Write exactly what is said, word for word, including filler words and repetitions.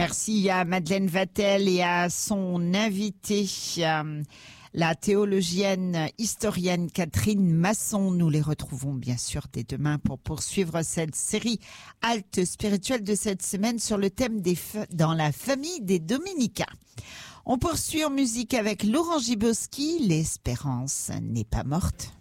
Merci à Madeleine Vatel et à son invitée, euh, la théologienne historienne Catherine Masson. Nous les retrouvons bien sûr dès demain pour poursuivre cette série halte spirituelle de cette semaine sur le thème des fa- dans la famille des Dominicains. On poursuit en musique avec Laurent Giboski. L'espérance n'est pas morte.